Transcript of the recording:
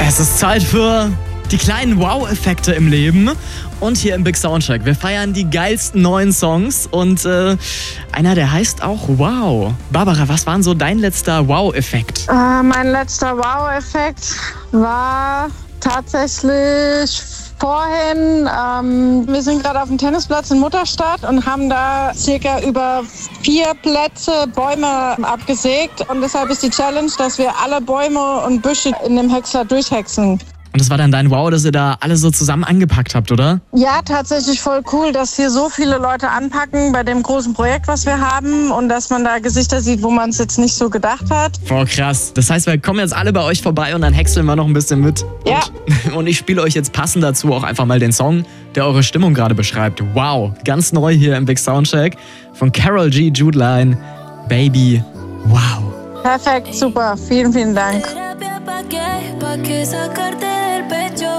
Es ist Zeit für die kleinen Wow-Effekte im Leben und hier im Big Soundcheck. Wir feiern die geilsten neuen Songs und einer, der heißt auch Wow. Barbara, was war denn so dein letzter Wow-Effekt? Mein letzter Wow-Effekt war tatsächlich vorhin, wir sind gerade auf dem Tennisplatz in Mutterstadt und haben da circa über 4 Plätze Bäume abgesägt. Und deshalb ist die Challenge, dass wir alle Bäume und Büsche in dem Häcksler durchhäckseln. Und das war dann dein Wow, dass ihr da alle so zusammen angepackt habt, oder? Ja, tatsächlich voll cool, dass hier so viele Leute anpacken bei dem großen Projekt, was wir haben. Und dass man da Gesichter sieht, wo man es jetzt nicht so gedacht hat. Boah, krass. Das heißt, wir kommen jetzt alle bei euch vorbei und dann häckseln wir noch ein bisschen mit. Ja. Und ich spiele euch jetzt passend dazu auch einfach mal den Song, der eure Stimmung gerade beschreibt. Wow, ganz neu hier im Big Soundcheck von Karol G. Judeline, Baby, wow. Perfekt, super. Vielen, vielen Dank. Pa' qué sacarte del pecho.